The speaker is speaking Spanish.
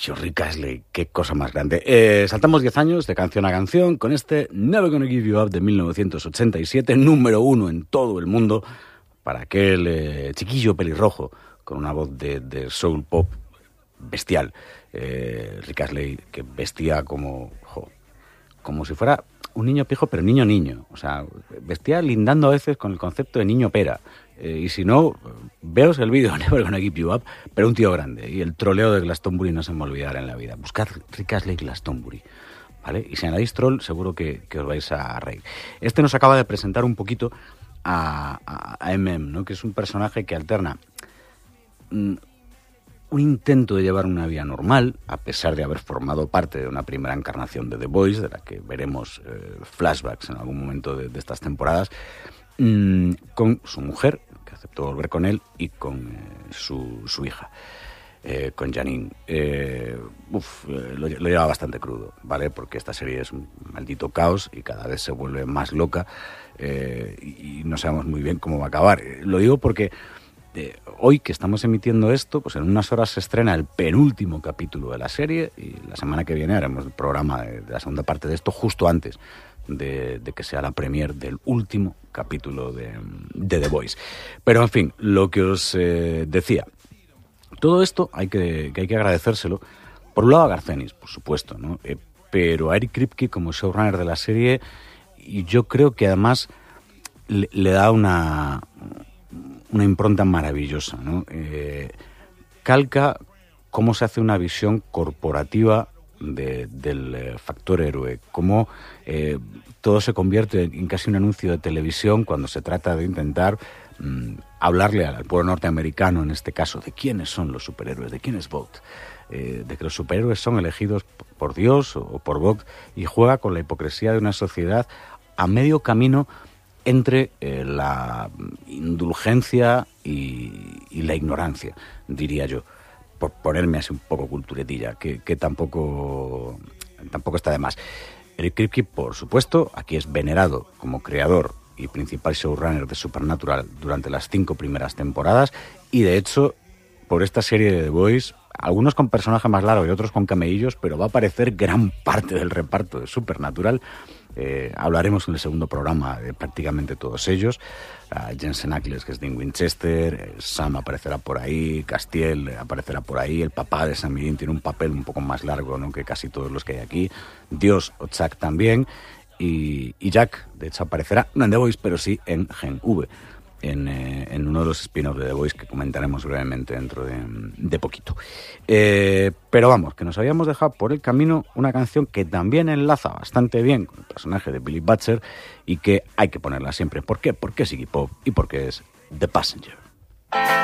Rick Astley, qué cosa más grande. Saltamos 10 años de canción a canción con este Never Gonna Give You Up de 1987, número 1 en todo el mundo, para aquel chiquillo pelirrojo con una voz de soul pop bestial. Rick Astley, que vestía como si fuera un niño pijo, pero niño. O sea, vestía lindando a veces con el concepto de niño pera. Y si no, veos el vídeo, Never Gonna Give You Up, pero un tío grande. Y el troleo de Glastonbury no se me olvidará en la vida. Buscad Rick Astley Glastonbury, ¿vale? Y si añadís troll, seguro que os vais a reír. Este nos acaba de presentar un poquito a MM, ¿no? Que es un personaje que alterna un intento de llevar una vida normal, a pesar de haber formado parte de una primera encarnación de The Voice, de la que veremos flashbacks en algún momento de estas temporadas, con su mujer, que aceptó volver con él, y con su hija, con Janine. Lo lleva bastante crudo, ¿vale? Porque esta serie es un maldito caos y cada vez se vuelve más loca, y no sabemos muy bien cómo va a acabar. Lo digo porque hoy que estamos emitiendo esto, pues en unas horas se estrena el penúltimo capítulo de la serie y la semana que viene haremos el programa de la segunda parte de esto justo antes de que sea la premier del último capítulo de The Voice. Pero en fin, lo que os decía, todo esto hay que agradecérselo por un lado a Garcenis, por supuesto, ¿no? Pero a Eric Kripke como showrunner de la serie, y yo creo que además le da una impronta maravillosa, ¿no? Calca cómo se hace una visión corporativa del factor héroe, cómo todo se convierte en casi un anuncio de televisión cuando se trata de intentar hablarle al pueblo norteamericano, en este caso, de quiénes son los superhéroes, de quién es Vought, de que los superhéroes son elegidos por Dios o por Vought, y juega con la hipocresía de una sociedad a medio camino entre la indulgencia y la ignorancia, diría yo, por ponerme así un poco culturetilla, que tampoco está de más. Eric Kripke, por supuesto, aquí es venerado como creador y principal showrunner de Supernatural durante las 5 primeras temporadas, y de hecho, por esta serie de The Voice, algunos con personaje más largo y otros con camellillos, pero va a aparecer gran parte del reparto de Supernatural. Hablaremos en el segundo programa de prácticamente todos ellos. Jensen Ackles, que es Dean Winchester, Sam aparecerá por ahí, Castiel aparecerá por ahí, el papá de Sam Dean tiene un papel un poco más largo, ¿no?, que casi todos los que hay aquí, Dios o Chuck también, y Jack, de hecho, aparecerá no en The Voice, pero sí en Gen V, en uno de los spin-offs de The Voice que comentaremos brevemente dentro de poquito. Pero vamos, que nos habíamos dejado por el camino una canción que también enlaza bastante bien con el personaje de Billy Butcher y que hay que ponerla siempre. ¿Por qué? Porque es Iggy Pop y porque es The Passenger.